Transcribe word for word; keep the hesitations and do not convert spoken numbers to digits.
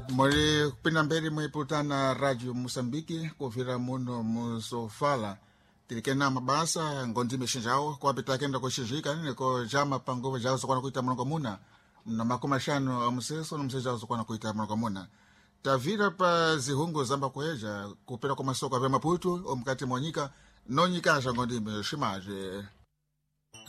Mori kupinda mbele mwiputana Radio Mosambiki kuvira muno muzofala tilikena mabasa ngondi mishinjao kwa bitakenda kushijika niko jama pangovo jao zokwana kuita mlongo muna na makumi shano amuseso na mseja zokwana kuita mlongo muna tavira pa zihungu zamba kueja kupera kwa masoko ya Maputo omkati mwanyika nonyika ngondi mishimaje